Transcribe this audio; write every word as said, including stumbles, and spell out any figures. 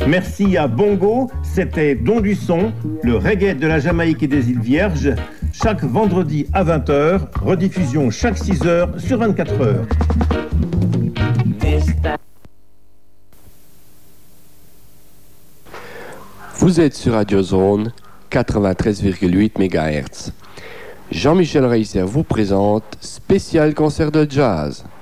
Merci à Bongo, c'était Don du Son, le reggae de la Jamaïque et des îles Vierges, chaque vendredi à vingt heures, rediffusion chaque six heures sur vingt-quatre heures. Vous êtes sur Radio Zone quatre-vingt-treize virgule huit mégahertz. Jean-Michel Reiser vous présente Spécial concert de jazz.